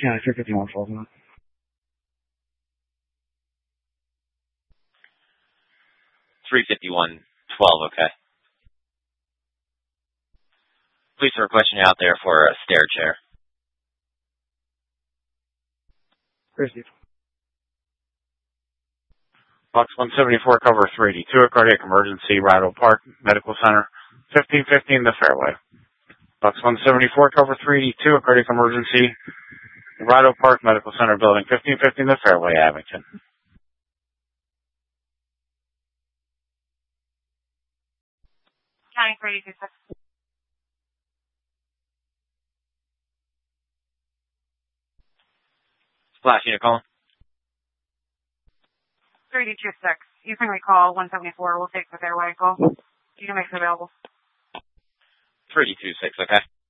Yeah, 351 falls on. 351-12, okay. Police are requesting you out there for a stair chair. Received. Box 174, cover 382, a cardiac emergency, Rado Park Medical Center, 1515 the Fairway. Box 174, cover 382, a cardiac emergency, Rado Park Medical Center building, 1515 the Fairway, Abington. County 326. Splash unit calling. 326. You can recall 174. We'll take the fairway call. You can make it available. 326, okay.